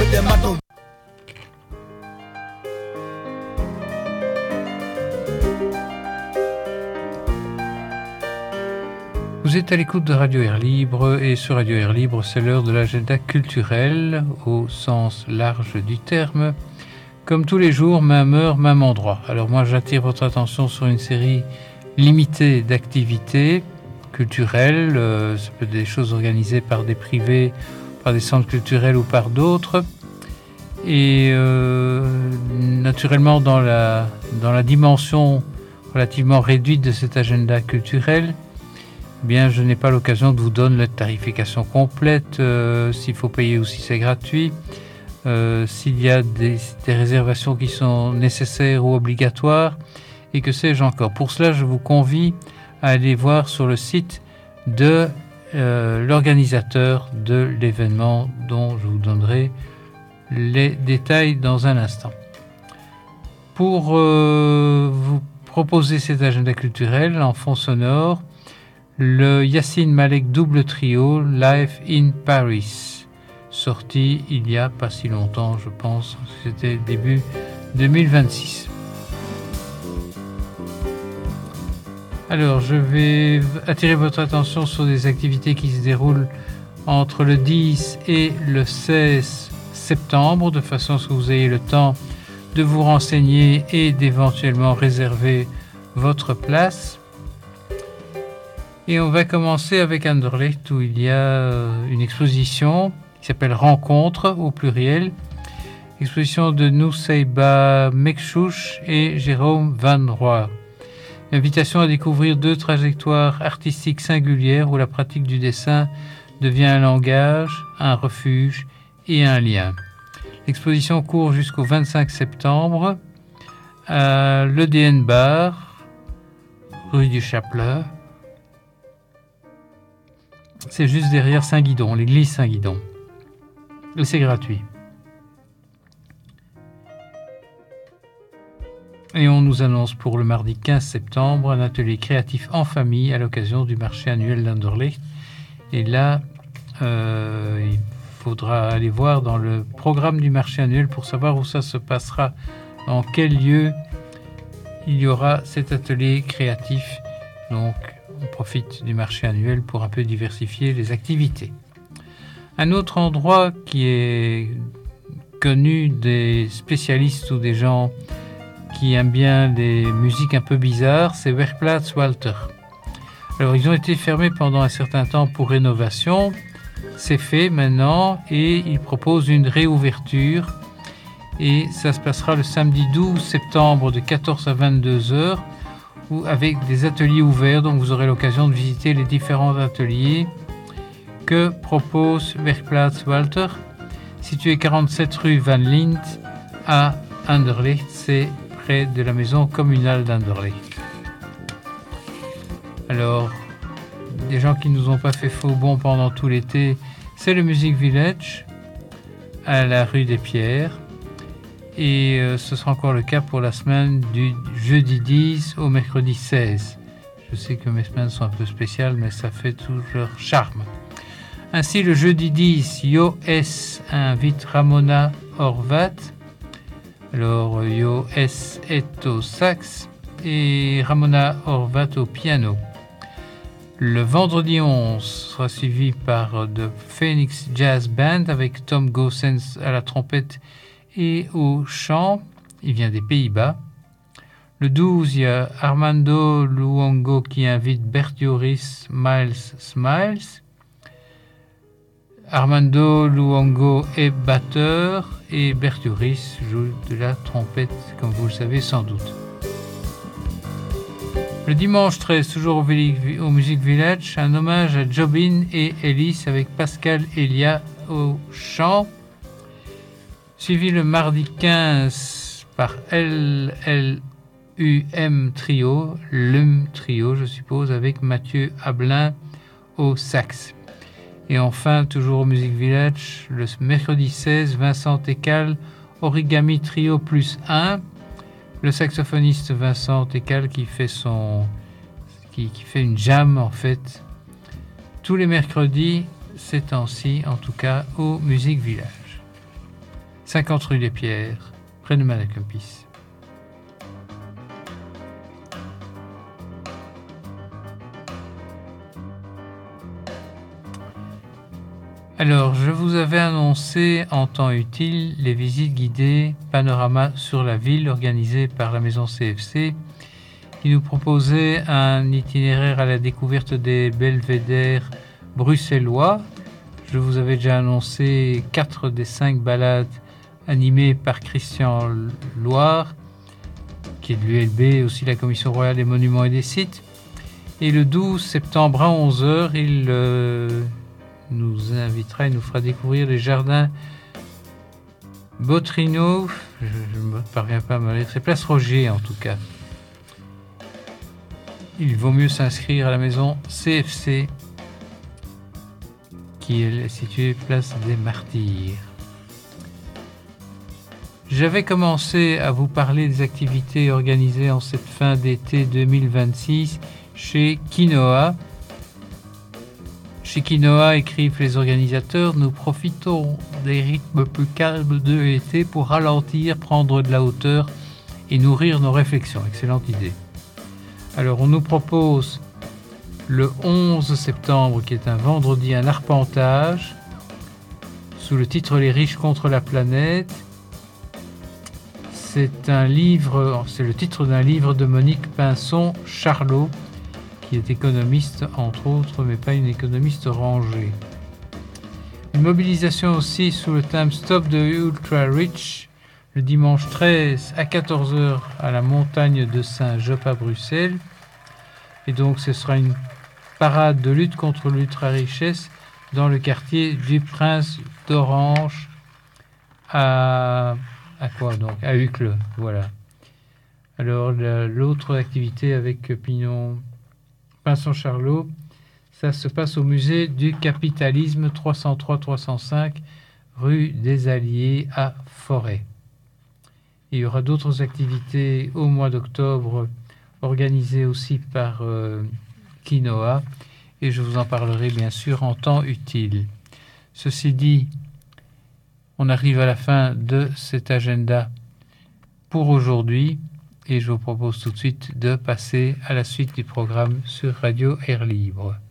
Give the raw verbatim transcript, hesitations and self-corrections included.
them I don't. Vous êtes à l'écoute de Radio Air Libre et sur Radio Air Libre, c'est l'heure de l'agenda culturel au sens large du terme. Comme tous les jours, même heure, même endroit. Alors moi, j'attire votre attention sur une série limitée d'activités culturelles. Euh, ça peut être des choses organisées par des privés, par des centres culturels ou par d'autres. Et euh, naturellement, dans la, dans la dimension relativement réduite de cet agenda culturel, bien, je n'ai pas l'occasion de vous donner la tarification complète, euh, s'il faut payer ou si c'est gratuit, euh, s'il y a des, des réservations qui sont nécessaires ou obligatoires, et que sais-je encore. Pour cela, je vous convie à aller voir sur le site de euh, l'organisateur de l'événement dont je vous donnerai les détails dans un instant. Pour euh, vous proposer cet agenda culturel en fond sonore, le Yassine Malek double trio Live in Paris, sorti il y a pas si longtemps, je pense, c'était début deux mille vingt-six. Alors, je vais attirer votre attention sur des activités qui se déroulent entre le dix et le seize septembre, de façon à ce que vous ayez le temps de vous renseigner et d'éventuellement réserver votre place. Et on va commencer avec Anderlecht, où il y a une exposition qui s'appelle Rencontre au pluriel. Exposition de Nusseibeh Mekchouch et Jérôme Van Roy. Invitation à découvrir deux trajectoires artistiques singulières où la pratique du dessin devient un langage, un refuge et un lien. L'exposition court jusqu'au vingt-cinq septembre à l'E D N Bar, rue du Chapelet. C'est juste derrière Saint-Guidon, l'église Saint-Guidon. Et c'est gratuit. Et on nous annonce pour le mardi quinze septembre un atelier créatif en famille à l'occasion du marché annuel d'Anderlecht. Et là, euh, il faudra aller voir dans le programme du marché annuel pour savoir où ça se passera, dans quel lieu il y aura cet atelier créatif. Donc, on profite du marché annuel pour un peu diversifier les activités. Un autre endroit qui est connu des spécialistes ou des gens qui aiment bien les musiques un peu bizarres, c'est Werkplatz Walter. Alors, ils ont été fermés pendant un certain temps pour rénovation. C'est fait maintenant et ils proposent une réouverture. Et ça se passera le samedi douze septembre de quatorze à vingt-deux heures. Ou avec des ateliers ouverts, donc vous aurez l'occasion de visiter les différents ateliers que propose Werkplatz Walter, situé quarante-sept rue Van Lint à Anderlecht, c'est près de la maison communale d'Anderlecht. Alors, des gens qui ne nous ont pas fait faux bon pendant tout l'été, c'est le Music Village à la rue des Pierres. Et euh, ce sera encore le cas pour la semaine du jeudi dix au mercredi seize. Je sais que mes semaines sont un peu spéciales, mais ça fait tout leur charme. Ainsi, le jeudi dix, Yo S invite Ramona Horvat. Alors, Yo S est au sax et Ramona Horvat au piano. Le vendredi onze sera suivi par The Phoenix Jazz Band avec Tom Goossens à la trompette et au chant, il vient des Pays-Bas. Le douze, il y a Armando Luongo qui invite Bert Joris Miles Smiles. Armando Luongo est batteur et Bert Joris joue de la trompette, comme vous le savez sans doute. Le dimanche treize, toujours au, au Music Village, un hommage à Jobin et Ellis avec Pascal Elia au chant. Suivi le mardi quinze par L L U M Trio, L U M Trio, je suppose, avec Mathieu Ablin au sax. Et enfin, toujours au Music Village, le mercredi seize, Vincent Tecal, Origami Trio plus un, le saxophoniste Vincent Tecal qui fait son, qui, qui fait une jam en fait, tous les mercredis, ces temps-ci, en tout cas, au Music Village. cinquante rue des Pierres, près de Malacompis. Alors, je vous avais annoncé en temps utile les visites guidées Panorama sur la ville organisées par la maison C F C qui nous proposait un itinéraire à la découverte des belvédères bruxellois. Je vous avais déjà annoncé quatre des cinq balades animées par Christian Loire, qui est de l'U L B, aussi la Commission royale des monuments et des sites. Et le douze septembre à onze heures, il euh, nous invitera et nous fera découvrir les jardins Botrino, je ne me parviens pas à me lire, c'est Place Roger en tout cas. Il vaut mieux s'inscrire à la maison C F C, qui est située place des Martyrs. J'avais commencé à vous parler des activités organisées en cette fin d'été deux mille vingt-six chez Quinoa. Chez Quinoa, écrivent les organisateurs, nous profitons des rythmes plus calmes de l'été pour ralentir, prendre de la hauteur et nourrir nos réflexions. Excellente idée. Alors, on nous propose le onze septembre, qui est un vendredi, un arpentage sous le titre Les riches contre la planète. C'est un livre, c'est le titre d'un livre de Monique Pinson-Charlot, qui est économiste entre autres, mais pas une économiste rangée. Une mobilisation aussi sous le thème Stop the Ultra Rich, le dimanche treize à quatorze heures à la montagne de Saint-Job à Bruxelles. Et donc ce sera une parade de lutte contre l'ultra-richesse dans le quartier du Prince d'Orange à, à quoi donc à Uccle, voilà. Alors la, l'autre activité avec Pignon Pinson-Charlot, ça se passe au musée du capitalisme trois cent trois trois cent cinq rue des Alliés à Forêt. Il y aura d'autres activités au mois d'octobre organisées aussi par euh, Quinoa et je vous en parlerai bien sûr en temps utile. Ceci dit, on arrive à la fin de cet agenda pour aujourd'hui et je vous propose tout de suite de passer à la suite du programme sur Radio Air Libre.